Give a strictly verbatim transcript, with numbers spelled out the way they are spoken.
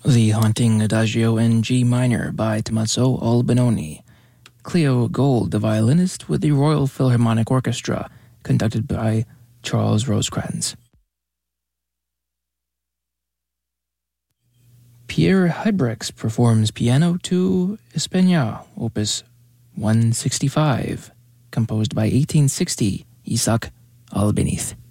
The Haunting Adagio in G minor by Tommaso Albinoni. Cleo Gold, the violinist with the Royal Philharmonic Orchestra, conducted by Charles Rosecrans. Pierre Heibrechts performs Piano to España, opus one sixty-five, composed by eighteen sixty Isaac Albeniz.